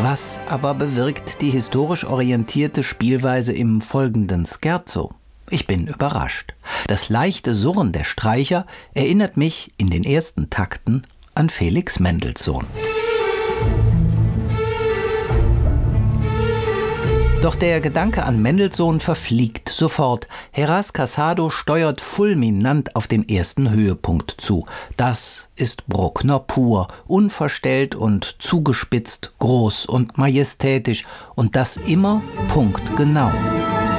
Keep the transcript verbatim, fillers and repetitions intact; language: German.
Was aber bewirkt die historisch orientierte Spielweise im folgenden Scherzo? Ich bin überrascht. Das leichte Surren der Streicher erinnert mich in den ersten Takten an Felix Mendelssohn. Doch der Gedanke an Mendelssohn verfliegt sofort. Heras Casado steuert fulminant auf den ersten Höhepunkt zu. Das ist Bruckner pur, unverstellt und zugespitzt, groß und majestätisch und das immer punktgenau.